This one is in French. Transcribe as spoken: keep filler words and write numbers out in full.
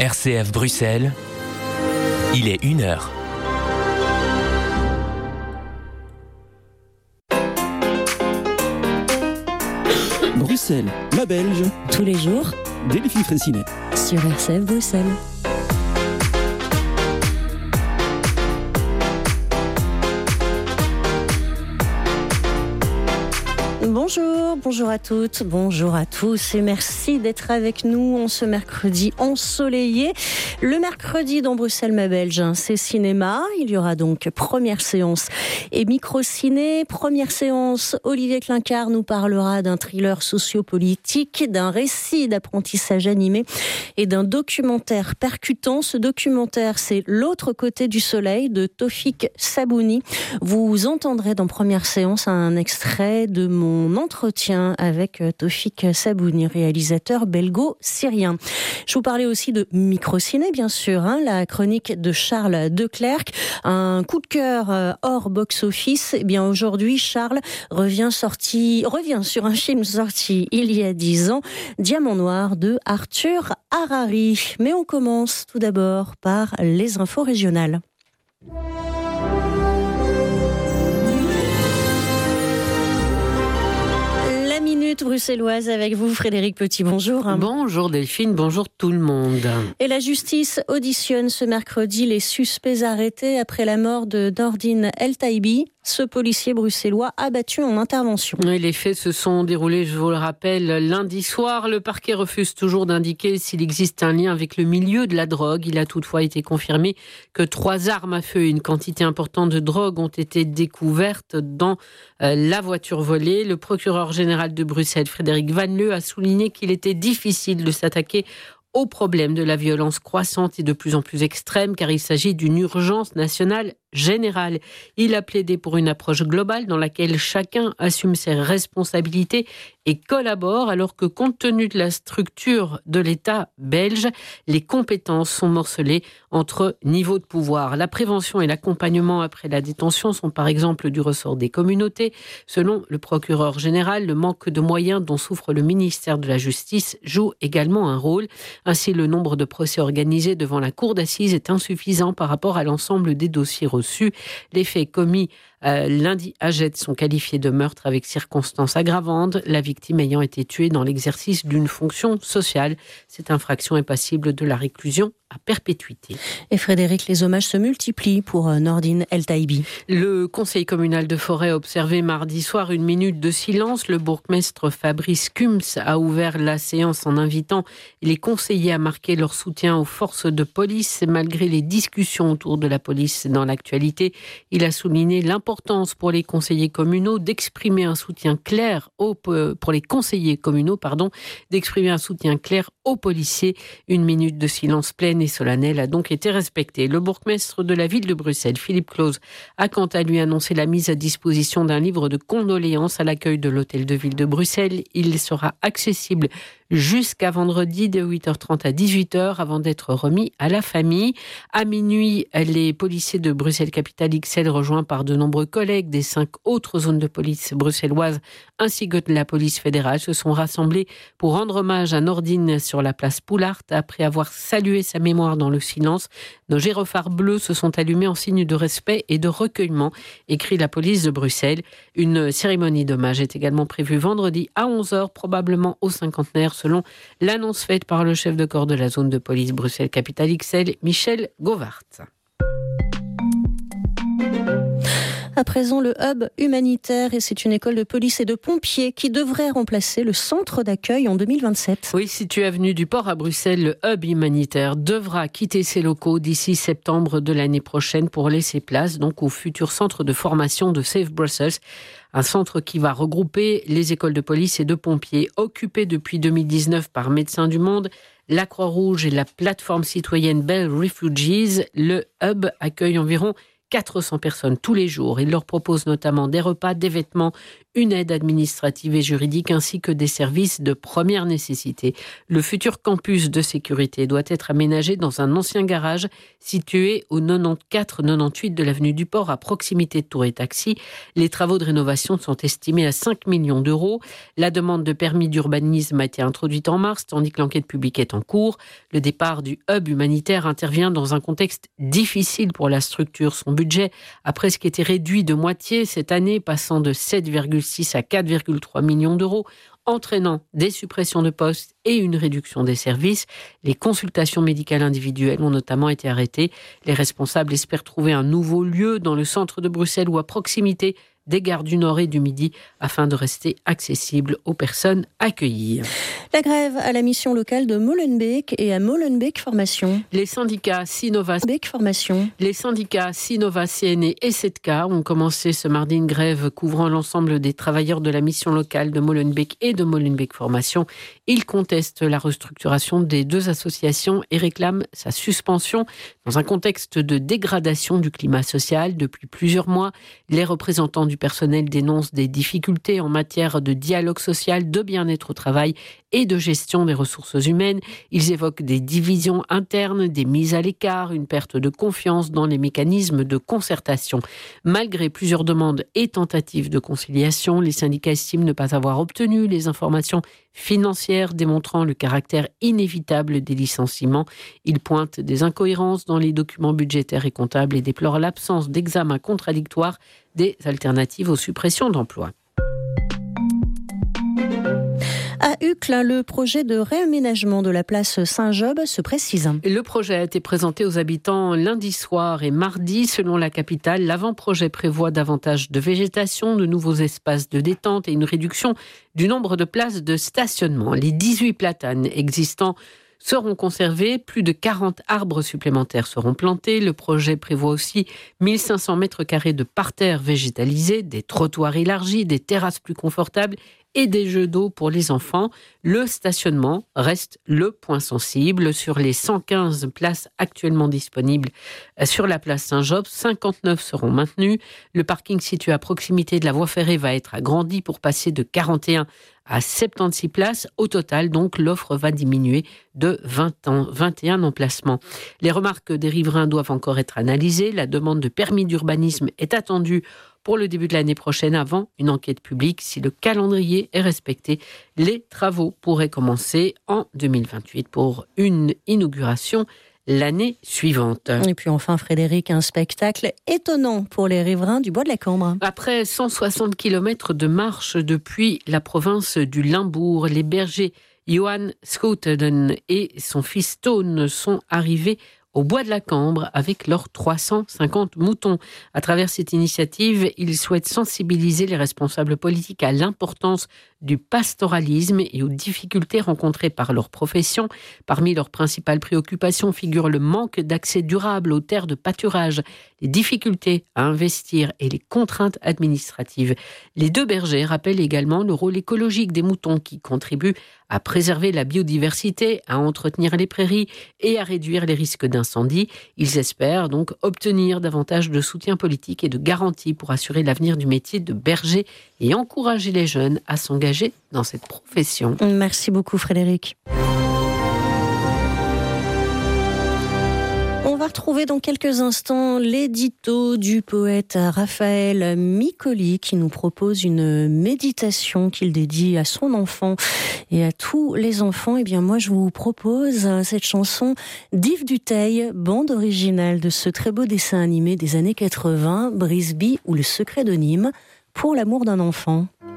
R C F Bruxelles, il est une heure. Bruxelles, la Belge. Tous les jours. Delphine Fraissinet. Sur R C F Bruxelles. Bonjour, bonjour à toutes, bonjour à tous et merci d'être avec nous en ce mercredi ensoleillé. Le mercredi dans Bruxelles, ma Belge, c'est cinéma. Il y aura donc première séance et micro-ciné. Première séance, Olivier Clincard nous parlera d'un thriller sociopolitique, d'un récit d'apprentissage animé et d'un documentaire percutant. Ce documentaire, c'est L'autre côté du soleil de Taoufik Sabouni. Vous entendrez dans première séance un extrait de mon entretien avec Taoufik Sabouni, réalisateur belgo-syrien. Je vous parlais aussi de micro-ciné, bien sûr, hein, la chronique de Charles Declercq, un coup de cœur hors box-office. Eh bien, aujourd'hui, Charles revient, sorti, revient sur un film sorti il y a dix ans, Diamant Noir de Arthur Harari. Mais on commence tout d'abord par les infos régionales. Minute bruxelloise avec vous, Frédéric Petit, bonjour. Bonjour Delphine, bonjour tout le monde. Et la justice auditionne ce mercredi les suspects arrêtés après la mort de Nordine El Taibi, ce policier bruxellois abattu en intervention. Oui, les faits se sont déroulés, je vous le rappelle, lundi soir. Le parquet refuse toujours d'indiquer s'il existe un lien avec le milieu de la drogue. Il a toutefois été confirmé que trois armes à feu et une quantité importante de drogue ont été découvertes dans euh, la voiture volée. Le procureur général de Bruxelles, Frédéric Van Leu, a souligné qu'il était difficile de s'attaquer au problème de la violence croissante et de plus en plus extrême, car il s'agit d'une urgence nationale générale. Il a plaidé pour une approche globale dans laquelle chacun assume ses responsabilités et collabore, alors que compte tenu de la structure de l'État belge, les compétences sont morcelées entre niveaux de pouvoir. La prévention et l'accompagnement après la détention sont par exemple du ressort des communautés. Selon le procureur général, le manque de moyens dont souffre le ministère de la Justice joue également un rôle. Ainsi, le nombre de procès organisés devant la cour d'assises est insuffisant par rapport à l'ensemble des dossiers reçus. Les faits commis euh, lundi à Jette sont qualifiés de meurtre avec circonstances aggravantes, la victime ayant été tuée dans l'exercice d'une fonction sociale. Cette infraction est passible de la réclusion à perpétuité. Et Frédéric, les hommages se multiplient pour Nordine El Taibi. Le conseil communal de Forêt a observé mardi soir une minute de silence. Le bourgmestre Fabrice Kums a ouvert la séance en invitant les conseillers à marquer leur soutien aux forces de police. Malgré les discussions autour de la police dans l'actualité, il a souligné l'importance pour les conseillers communaux d'exprimer un soutien clair aux, pour les conseillers communaux, pardon, d'exprimer un soutien clair aux policiers. Une minute de silence pleine et solennelle a donc été respectée. Le bourgmestre de la ville de Bruxelles, Philippe Claus, a quant à lui annoncé la mise à disposition d'un livre de condoléances à l'accueil de l'hôtel de ville de Bruxelles. Il sera accessible jusqu'à vendredi de huit heures trente à dix-huit heures avant d'être remis à la famille. À minuit, les policiers de Bruxelles-Capitale X L, rejoints par de nombreux collègues des cinq autres zones de police bruxelloises ainsi que de la police fédérale, se sont rassemblés pour rendre hommage à Nordine sur la place Poulart. Après avoir salué sa mémoire dans le silence, nos gyrophares bleus se sont allumés en signe de respect et de recueillement, écrit la police de Bruxelles. Une cérémonie d'hommage est également prévue vendredi à onze heures, probablement au cinquantenaire, selon l'annonce faite par le chef de corps de la zone de police Bruxelles-Capitale X L, Michel Govart. À présent, le hub humanitaire, et c'est une école de police et de pompiers qui devrait remplacer le centre d'accueil en deux mille vingt-sept. Oui, situé avenue du Port à Bruxelles, le hub humanitaire devra quitter ses locaux d'ici septembre de l'année prochaine pour laisser place donc au futur centre de formation de Safe Brussels. Un centre qui va regrouper les écoles de police et de pompiers, occupé depuis deux mille dix-neuf par Médecins du Monde, la Croix-Rouge et la plateforme citoyenne Bell Refugees. Le hub accueille environ quatre cents personnes tous les jours. Il leur propose notamment des repas, des vêtements, une aide administrative et juridique ainsi que des services de première nécessité. Le futur campus de sécurité doit être aménagé dans un ancien garage situé au quatre-vingt-quatorze quatre-vingt-dix-huit de l'avenue du Port à proximité de Tour et Taxi. Les travaux de rénovation sont estimés à cinq millions d'euros. La demande de permis d'urbanisme a été introduite en mars tandis que l'enquête publique est en cours. Le départ du hub humanitaire intervient dans un contexte difficile pour la structure. Son budget a presque été réduit de moitié cette année, passant de sept virgule six à quatre virgule trois millions d'euros, entraînant des suppressions de postes et une réduction des services. Les consultations médicales individuelles ont notamment été arrêtées. Les responsables espèrent trouver un nouveau lieu dans le centre de Bruxelles ou à proximité des gares du Nord et du Midi afin de rester accessible aux personnes accueillies. La grève à la mission locale de Molenbeek et à Molenbeek Formation. Les syndicats Sinova, Formation. Les syndicats Sinova, C N E et sept K ont commencé ce mardi une grève couvrant l'ensemble des travailleurs de la mission locale de Molenbeek et de Molenbeek Formation. Ils contestent la restructuration des deux associations et réclament sa suspension dans un contexte de dégradation du climat social. Depuis plusieurs mois, les représentants du personnel dénoncent des difficultés en matière de dialogue social, de bien-être au travail et de gestion des ressources humaines. Ils évoquent des divisions internes, des mises à l'écart, une perte de confiance dans les mécanismes de concertation. Malgré plusieurs demandes et tentatives de conciliation, les syndicats estiment ne pas avoir obtenu les informations financières démontrant le caractère inévitable des licenciements. Ils pointent des incohérences dans les documents budgétaires et comptables et déplorent l'absence d'examen contradictoire des alternatives aux suppressions d'emplois. À Uccle, le projet de réaménagement de la place Saint-Job se précise. Le projet a été présenté aux habitants lundi soir et mardi. Selon la capitale, l'avant-projet prévoit davantage de végétation, de nouveaux espaces de détente et une réduction du nombre de places de stationnement. Les dix-huit platanes existants seront conservés, plus de quarante arbres supplémentaires seront plantés. Le projet prévoit aussi mille cinq cents mètres carrés de parterres végétalisés, des trottoirs élargis, des terrasses plus confortables et des jeux d'eau pour les enfants. Le stationnement reste le point sensible. Sur les cent quinze places actuellement disponibles sur la place Saint-Job, cinquante-neuf seront maintenues. Le parking situé à proximité de la voie ferrée va être agrandi pour passer de quarante et un à soixante-seize places. Au total, donc, l'offre va diminuer de vingt ans, vingt et un emplacements. Les remarques des riverains doivent encore être analysées. La demande de permis d'urbanisme est attendue pour le début de l'année prochaine avant une enquête publique. Si le calendrier est respecté, les travaux pourraient commencer en deux mille vingt-huit pour une inauguration l'année suivante. Et puis enfin, Frédéric, un spectacle étonnant pour les riverains du Bois de la Cambre. Après cent soixante kilomètres de marche depuis la province du Limbourg, les bergers Johan Schouten et son fils Tone sont arrivés au Bois de la Cambre avec leurs trois cent cinquante moutons. À travers cette initiative, ils souhaitent sensibiliser les responsables politiques à l'importance du pastoralisme et aux difficultés rencontrées par leur profession. Parmi leurs principales préoccupations figurent le manque d'accès durable aux terres de pâturage, les difficultés à investir et les contraintes administratives. Les deux bergers rappellent également le rôle écologique des moutons qui contribuent à préserver la biodiversité, à entretenir les prairies et à réduire les risques d'incendie. Ils espèrent donc obtenir davantage de soutien politique et de garanties pour assurer l'avenir du métier de berger et encourager les jeunes à s'engager dans cette profession. Merci beaucoup Frédéric. On va retrouver dans quelques instants l'édito du poète Raphaël Micoli qui nous propose une méditation qu'il dédie à son enfant et à tous les enfants. Eh bien moi je vous propose cette chanson d'Yves Duteil, bande originale de ce très beau dessin animé des années quatre-vingts, Brisby ou Le secret de Nîmes, pour l'amour d'un enfant.